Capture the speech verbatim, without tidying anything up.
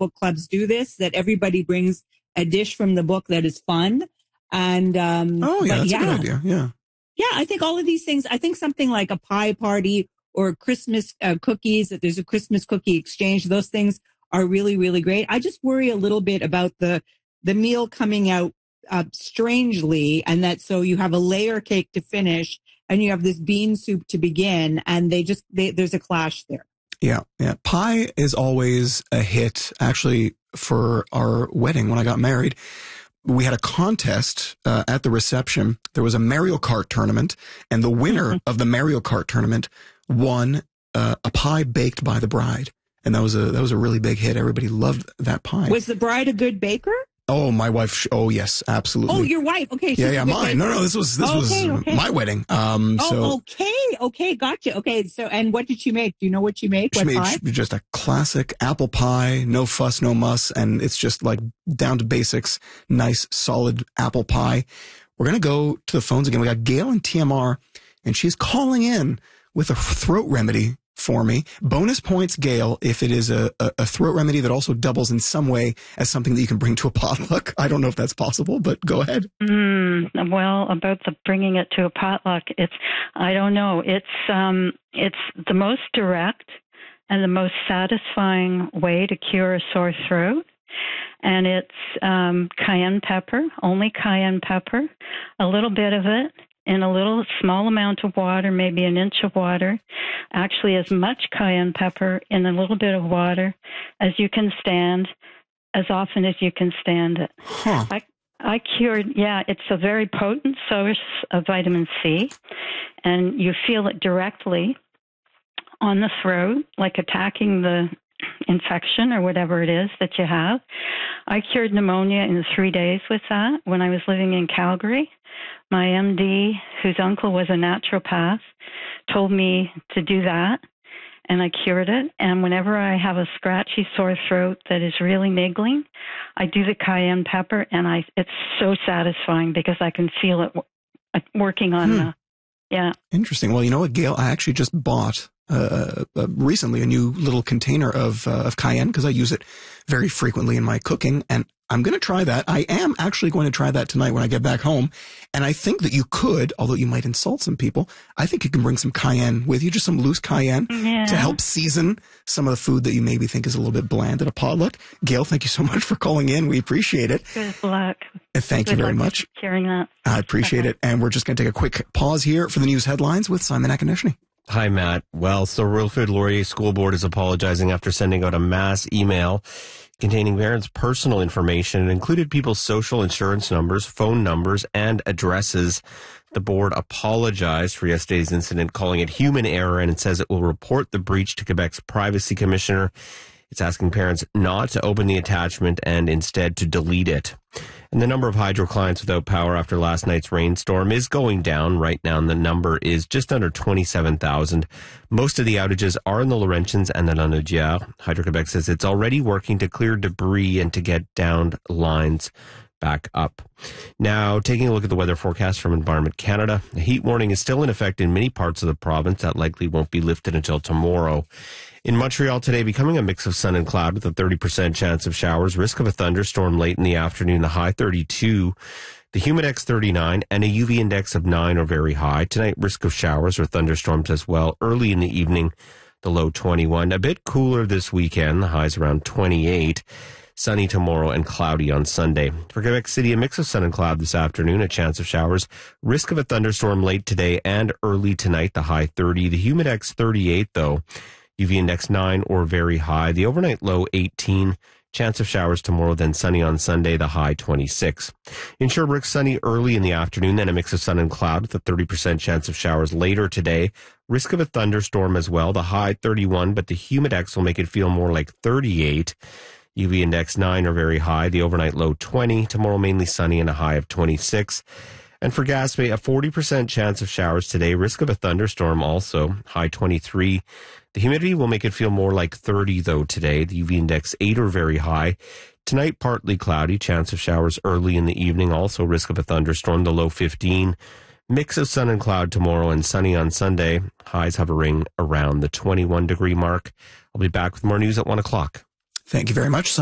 book clubs do this, that everybody brings a dish from the book that is fun. And, um, oh yeah, that's yeah. a good idea. Yeah. Yeah. I think all of these things, I think something like a pie party or Christmas uh, cookies, that there's a Christmas cookie exchange. Those things are really, really great. I just worry a little bit about the, the meal coming out uh, strangely, and that so you have a layer cake to finish and you have this bean soup to begin, and they just, they, there's a clash there. Yeah. Yeah. Pie is always a hit. Actually, for our wedding, when I got married, we had a contest uh, at the reception. There was a Mario Kart tournament, and the winner of the Mario Kart tournament won uh, a pie baked by the bride. And that was a that was a really big hit. Everybody loved that pie. Was the bride a good baker? Oh, my wife. Oh, yes, absolutely. Oh, your wife. Okay. Yeah, yeah, mine. No, no, this was this okay, was okay. my wedding. Um, oh, so okay, okay, gotcha. Okay, so and what did she make? Do you know what she made? She what made pie? just a classic apple pie, no fuss, no muss, and it's just like down to basics, nice, solid apple pie. We're gonna go to the phones again. We got Gail and T M R, and she's calling in with a throat remedy for me. Bonus points, Gail, if it is a, a, a throat remedy that also doubles in some way as something that you can bring to a potluck. I don't know if that's possible, but go ahead. Mm, well, about the bringing it to a potluck, it's, I don't know. It's, um, it's the most direct and the most satisfying way to cure a sore throat. And it's um, cayenne pepper, only cayenne pepper, a little bit of it, in a little small amount of water, maybe an inch of water, actually as much cayenne pepper in a little bit of water as you can stand, as often as you can stand it. Huh. I, I cured, yeah, it's a very potent source of vitamin C, and you feel it directly on the throat, like attacking the infection or whatever it is that you have. I cured pneumonia in three days with that when I was living in Calgary. My M D, whose uncle was a naturopath, told me to do that, and I cured it. And whenever I have a scratchy sore throat that is really niggling, I do the cayenne pepper, and I it's so satisfying because I can feel it working on hmm. the, yeah. Interesting. Well, you know what, Gail? I actually just bought uh, uh, recently a new little container of uh, of cayenne because I use it very frequently in my cooking, and I'm going to try that. I am actually going to try that tonight when I get back home. And I think that you could, although you might insult some people, I think you can bring some cayenne with you, just some loose cayenne yeah. to help season some of the food that you maybe think is a little bit bland at a potluck. Gail, thank you so much for calling in. We appreciate it. Good luck. And thank Good you very luck much. Hearing that. I appreciate it. And we're just going to take a quick pause here for the news headlines with Simon Akonishny. Hi, Matt. Well, so Wilfrid Laurier School Board is apologizing after sending out a mass email containing parents' personal information. It included people's social insurance numbers, phone numbers, and addresses. The board apologized for yesterday's incident, calling it human error, and it says it will report the breach to Quebec's privacy commissioner. It's asking parents not to open the attachment and instead to delete it. And the number of hydro clients without power after last night's rainstorm is going down. Right now, the number is just under twenty-seven thousand. Most of the outages are in the Laurentians and the Lanaudière. Hydro-Quebec says it's already working to clear debris and to get downed lines back up. Now, taking a look at the weather forecast from Environment Canada, the heat warning is still in effect in many parts of the province. That likely won't be lifted until tomorrow. In Montreal today, becoming a mix of sun and cloud with a thirty percent chance of showers, risk of a thunderstorm late in the afternoon, the high thirty-two, the humidex thirty-nine, and a U V index of nine or very high. Tonight, risk of showers or thunderstorms as well. Early in the evening, the low twenty-one. A bit cooler this weekend, the highs around twenty-eight. Sunny tomorrow and cloudy on Sunday. For Quebec City, a mix of sun and cloud this afternoon, a chance of showers. Risk of a thunderstorm late today and early tonight, the high thirty. The humidex thirty-eight, though. U V index nine or very high. The overnight low eighteen. Chance of showers tomorrow, then sunny on Sunday, the high twenty-six. In Sherbrooke, sunny early in the afternoon, then a mix of sun and cloud with a thirty percent chance of showers later today. Risk of a thunderstorm as well, the high thirty-one, but the humidex will make it feel more like thirty-eight. U V index nine or very high. The overnight low twenty. Tomorrow mainly sunny and a high of twenty-six. And for Gaspé, a forty percent chance of showers today. Risk of a thunderstorm also, high twenty-three. The humidity will make it feel more like thirty, though, today. The U V index eight or very high. Tonight, partly cloudy. Chance of showers early in the evening. Also risk of a thunderstorm, the low fifteen. Mix of sun and cloud tomorrow and sunny on Sunday. Highs hovering around the twenty-one degree mark. I'll be back with more news at one o'clock. Thank you very much, Simon.